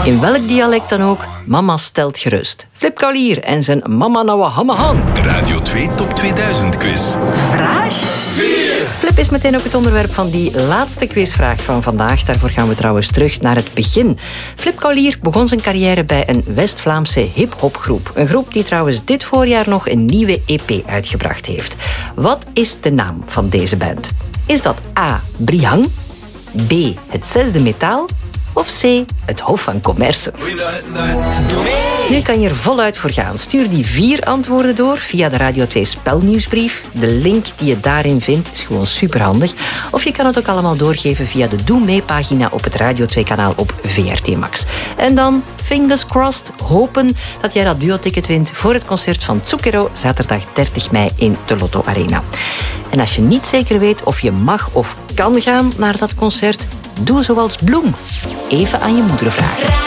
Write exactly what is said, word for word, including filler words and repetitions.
In welk dialect dan ook, mama stelt gerust. Flip Kaulier en zijn Mama Nawa Hamahan. Radio twee Top tweeduizend quiz. Vraag vier. Flip is meteen ook het onderwerp van die laatste quizvraag van vandaag. Daarvoor gaan we trouwens terug naar het begin. Flip Kaulier begon zijn carrière bij een West-Vlaamse hip-hopgroep. Een groep die trouwens dit voorjaar nog een nieuwe E P uitgebracht heeft. Wat is de naam van deze band? Is dat A. Brihang, B. Het Zesde Metaal of C. Het Hof van Commerce? Nu kan je er voluit voor gaan. Stuur die vier antwoorden door via de Radio twee spelnieuwsbrief. De link die je daarin vindt is gewoon superhandig. Of je kan het ook allemaal doorgeven via de Doe Mee-pagina op het Radio twee kanaal op V R T Max. En dan, fingers crossed, hopen dat jij dat duo-ticket wint voor het concert van Zucchero zaterdag dertig mei in de Lotto Arena. En als je niet zeker weet of je mag of kan gaan naar dat concert, doe zoals Bloem. Even aan je moeder vragen.